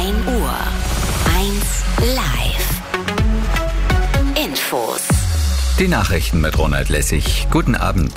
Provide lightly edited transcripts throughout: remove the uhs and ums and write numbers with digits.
Uhr. 1 Live. Infos. Die Nachrichten mit Ronald Lessig. Guten Abend.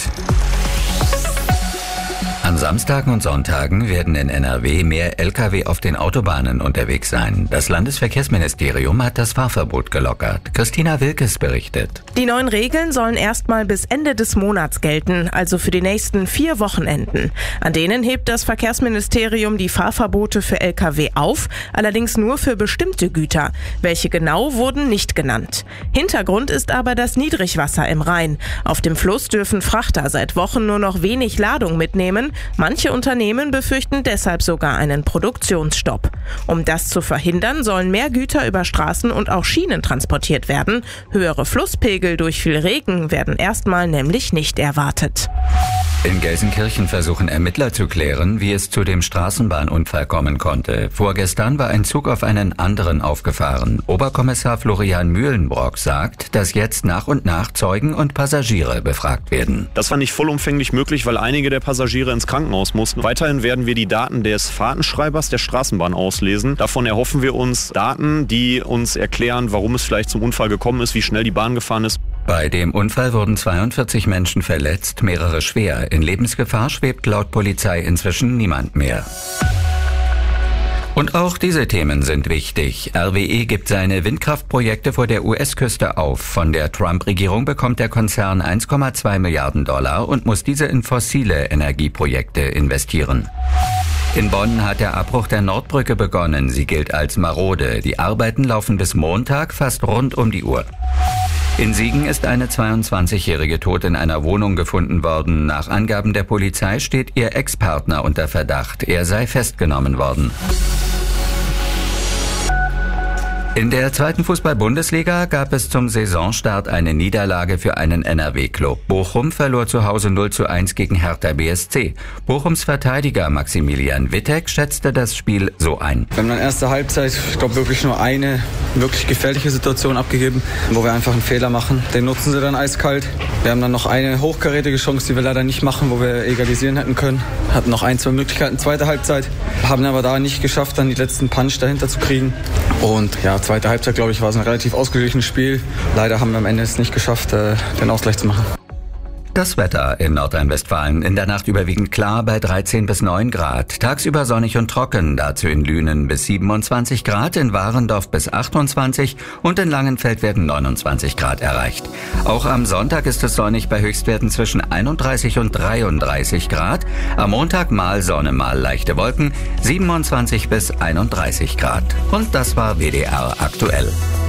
An Samstagen und Sonntagen werden in NRW mehr Lkw auf den Autobahnen unterwegs sein. Das Landesverkehrsministerium hat das Fahrverbot gelockert. Christina Wilkes berichtet. Die neuen Regeln sollen erstmal bis Ende des Monats gelten, also für die nächsten 4 Wochenenden. An denen hebt das Verkehrsministerium die Fahrverbote für Lkw auf, allerdings nur für bestimmte Güter. Welche genau, wurden nicht genannt. Hintergrund ist aber das Niedrigwasser im Rhein. Auf dem Fluss dürfen Frachter seit Wochen nur noch wenig Ladung mitnehmen. Manche Unternehmen befürchten deshalb sogar einen Produktionsstopp. Um das zu verhindern, sollen mehr Güter über Straßen und auch Schienen transportiert werden. Höhere Flusspegel durch viel Regen werden erstmal nämlich nicht erwartet. In Gelsenkirchen versuchen Ermittler zu klären, wie es zu dem Straßenbahnunfall kommen konnte. Vorgestern war ein Zug auf einen anderen aufgefahren. Oberkommissar Florian Mühlenbrock sagt, dass jetzt nach und nach Zeugen und Passagiere befragt werden. Das war nicht vollumfänglich möglich, weil einige der Passagiere ins Krankenhaus mussten. Weiterhin werden wir die Daten des Fahrtenschreibers der Straßenbahn auslesen. Davon erhoffen wir uns Daten, die uns erklären, warum es vielleicht zum Unfall gekommen ist, wie schnell die Bahn gefahren ist. Bei dem Unfall wurden 42 Menschen verletzt, mehrere schwer. In Lebensgefahr schwebt laut Polizei inzwischen niemand mehr. Und auch diese Themen sind wichtig. RWE gibt seine Windkraftprojekte vor der US-Küste auf. Von der Trump-Regierung bekommt der Konzern 1,2 Milliarden Dollar und muss diese in fossile Energieprojekte investieren. In Bonn hat der Abbruch der Nordbrücke begonnen. Sie gilt als marode. Die Arbeiten laufen bis Montag fast rund um die Uhr. In Siegen ist eine 22-Jährige tot in einer Wohnung gefunden worden. Nach Angaben der Polizei steht ihr Ex-Partner unter Verdacht. Er sei festgenommen worden. In der 2. Fußball-Bundesliga gab es zum Saisonstart eine Niederlage für einen NRW-Club. Bochum verlor zu Hause 0:1 gegen Hertha BSC. Bochums Verteidiger Maximilian Wittek schätzte das Spiel so ein. Wir haben dann erste Halbzeit, ich glaube, wirklich nur eine wirklich gefährliche Situation abgegeben, wo wir einfach einen Fehler machen. Den nutzen sie dann eiskalt. Wir haben dann noch eine hochkarätige Chance, die wir leider nicht machen, wo wir egalisieren hätten können. Hatten noch 1-2 Möglichkeiten, zweite Halbzeit. Haben aber da nicht geschafft, dann die letzten Punch dahinter zu kriegen. Und ja, zweite Halbzeit, glaube ich, war es ein relativ ausgeglichenes Spiel. Leider haben wir am Ende es nicht geschafft, den Ausgleich zu machen. Das Wetter in Nordrhein-Westfalen. In der Nacht überwiegend klar bei 13 bis 9 Grad. Tagsüber sonnig und trocken, dazu in Lünen bis 27 Grad, in Warendorf bis 28 und in Langenfeld werden 29 Grad erreicht. Auch am Sonntag ist es sonnig bei Höchstwerten zwischen 31 und 33 Grad. Am Montag mal Sonne, mal leichte Wolken, 27 bis 31 Grad. Und das war WDR aktuell.